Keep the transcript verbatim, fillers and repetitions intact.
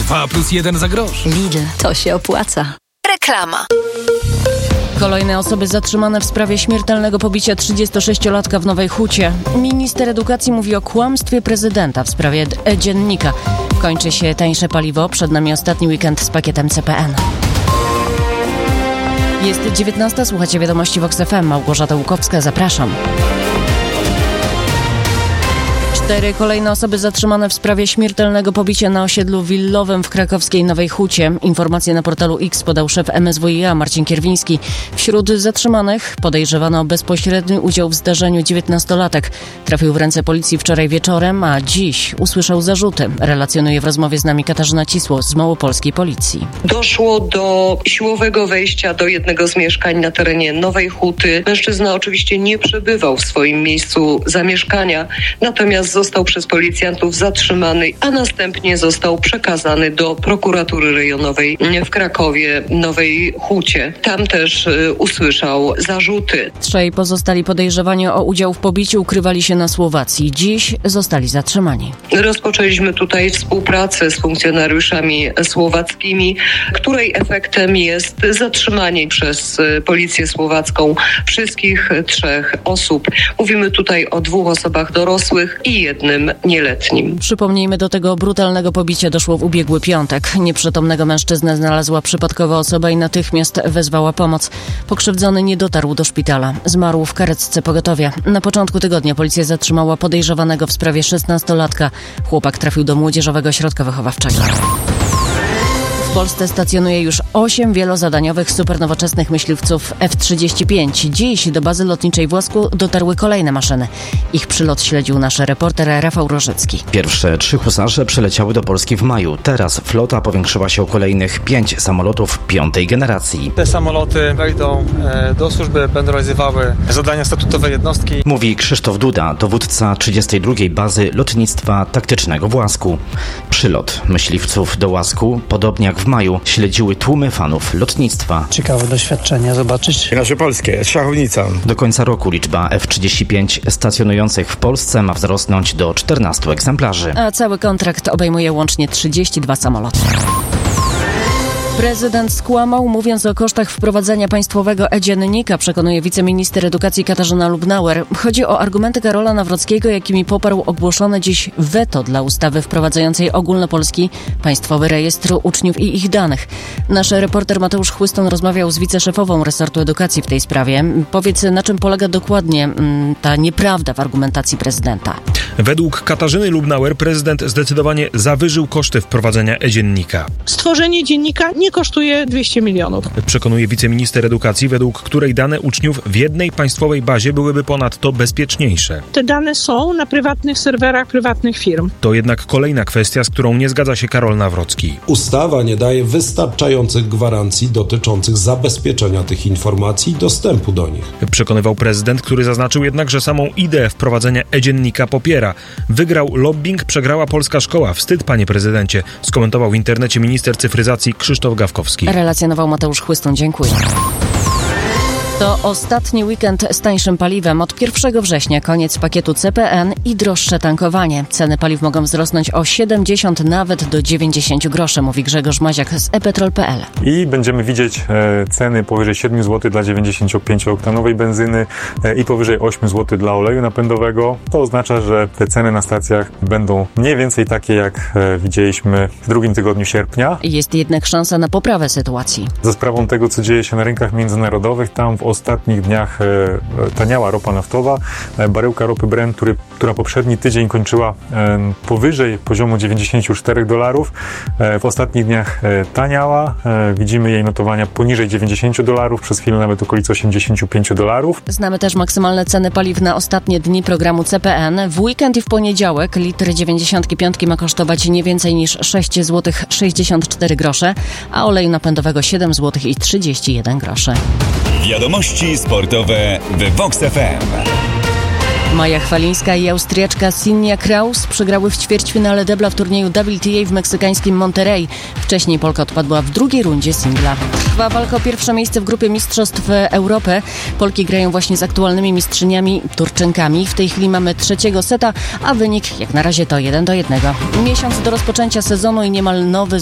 dwa plus jeden za grosz. Lidl, to się opłaca. Reklama. Kolejne osoby zatrzymane w sprawie śmiertelnego pobicia trzydziestosześciolatka w Nowej Hucie. Minister edukacji mówi o kłamstwie prezydenta w sprawie e-dziennika. Kończy się tańsze paliwo, przed nami ostatni weekend z pakietem C P N. Jest dziewiętnasta, słuchacie wiadomości Vox F M. Małgorzata Łukowska, zapraszam. Cztery kolejne osoby zatrzymane w sprawie śmiertelnego pobicia na osiedlu willowym w krakowskiej Nowej Hucie. Informacje na portalu X podał szef M S W i A Marcin Kierwiński. Wśród zatrzymanych podejrzewano o bezpośredni udział w zdarzeniu dziewiętnastolatek. Trafił w ręce policji wczoraj wieczorem, a dziś usłyszał zarzuty. Relacjonuje w rozmowie z nami Katarzyna Cisło z małopolskiej policji. Doszło do siłowego wejścia do jednego z mieszkań na terenie Nowej Huty. Mężczyzna oczywiście nie przebywał w swoim miejscu zamieszkania, natomiast został przez policjantów zatrzymany, a następnie został przekazany do prokuratury rejonowej w Krakowie Nowej Hucie. Tam też y, usłyszał zarzuty. Trzej pozostali podejrzewani o udział w pobiciu ukrywali się na Słowacji. Dziś zostali zatrzymani. Rozpoczęliśmy tutaj współpracę z funkcjonariuszami słowackimi, której efektem jest zatrzymanie przez policję słowacką wszystkich trzech osób. Mówimy tutaj o dwóch osobach dorosłych i jednym nieletnim. Przypomnijmy, do tego brutalnego pobicia doszło w ubiegły piątek. Nieprzytomnego mężczyznę znalazła przypadkowa osoba i natychmiast wezwała pomoc. Pokrzywdzony nie dotarł do szpitala. Zmarł w karetce pogotowia. Na początku tygodnia policja zatrzymała podejrzewanego w sprawie szesnastolatka. Chłopak trafił do młodzieżowego ośrodka wychowawczego. W Polsce stacjonuje już osiem wielozadaniowych supernowoczesnych myśliwców F trzydzieści pięć. Dziś do bazy lotniczej w Łasku dotarły kolejne maszyny. Ich przylot śledził nasz reporter Rafał Rożycki. Pierwsze trzy husarze przyleciały do Polski w maju. Teraz flota powiększyła się o kolejnych pięć samolotów piątej generacji. Te samoloty wejdą do służby, będą realizowały zadania statutowe jednostki. Mówi Krzysztof Duda, dowódca trzydziestej drugiej bazy lotnictwa taktycznego w Łasku. Przylot myśliwców do Łasku, podobnie jak w maju, śledziły tłumy fanów lotnictwa. Ciekawe doświadczenie zobaczyć. Nasze polskie, szachownica. Do końca roku liczba F trzydzieści pięć stacjonujących w Polsce ma wzrosnąć do czternastu egzemplarzy. A cały kontrakt obejmuje łącznie trzydzieści dwa samoloty. Prezydent skłamał, mówiąc o kosztach wprowadzenia państwowego e-dziennika, przekonuje wiceminister edukacji Katarzyna Lubnauer. Chodzi o argumenty Karola Nawrockiego, jakimi poparł ogłoszone dziś weto dla ustawy wprowadzającej ogólnopolski państwowy rejestr uczniów i ich danych. Nasz reporter Mateusz Chłyston rozmawiał z wiceszefową resortu edukacji w tej sprawie. Powiedz, na czym polega dokładnie mm, ta nieprawda w argumentacji prezydenta? Według Katarzyny Lubnauer prezydent zdecydowanie zawyżył koszty wprowadzenia e-dziennika. Stworzenie dziennika nie kosztuje dwieście milionów. Przekonuje wiceminister edukacji, według której dane uczniów w jednej państwowej bazie byłyby ponadto bezpieczniejsze. Te dane są na prywatnych serwerach prywatnych firm. To jednak kolejna kwestia, z którą nie zgadza się Karol Nawrocki. Ustawa nie daje wystarczających gwarancji dotyczących zabezpieczenia tych informacji i dostępu do nich. Przekonywał prezydent, który zaznaczył jednak, że samą ideę wprowadzenia e-dziennika popiera. Wygrał lobbying, przegrała polska szkoła. Wstyd, panie prezydencie, skomentował w internecie minister cyfryzacji Krzysztof Gawkowski. Relacjonował Mateusz Chłystun. Dziękuję. To ostatni weekend z tańszym paliwem. Od pierwszego września koniec pakietu C P N i droższe tankowanie. Ceny paliw mogą wzrosnąć o siedemdziesiąt, nawet do dziewięćdziesiąt groszy, mówi Grzegorz Maziak z e petrol kropka p l. I będziemy widzieć e, ceny powyżej siedem złotych dla dziewięćdziesięciopięciooktanowej benzyny e, i powyżej osiem złotych dla oleju napędowego. To oznacza, że te ceny na stacjach będą mniej więcej takie, jak e, widzieliśmy w drugim tygodniu sierpnia. Jest jednak szansa na poprawę sytuacji. Za sprawą tego, co dzieje się na rynkach międzynarodowych, tam w ostatnich dniach e, taniała ropa naftowa. E, baryłka ropy Brent, który, która poprzedni tydzień kończyła e, powyżej poziomu dziewięćdziesiąt cztery dolarów, e, w ostatnich dniach e, taniała. E, widzimy jej notowania poniżej dziewięćdziesiąt dolarów, przez chwilę nawet okolice osiemdziesiąt pięć dolarów. Znamy też maksymalne ceny paliw na ostatnie dni programu C P N. W weekend i w poniedziałek litr dziewięćdziesiąt pięć ma kosztować nie więcej niż sześć złotych sześćdziesiąt cztery grosze, a oleju napędowego siedem złotych i trzydzieści jeden groszy. Wiadomości sportowe w Vox F M. Maja Chwalińska i Austriaczka Sinja Kraus przegrały w ćwierćfinale debla w turnieju W T A w meksykańskim Monterrey. Wcześniej Polka odpadła w drugiej rundzie singla. Trwa walka o pierwsze miejsce w grupie Mistrzostw Europy. Polki grają właśnie z aktualnymi mistrzyniami Turczynkami. W tej chwili mamy trzeciego seta, a wynik jak na razie to jeden do jednego. Miesiąc do rozpoczęcia sezonu i niemal nowy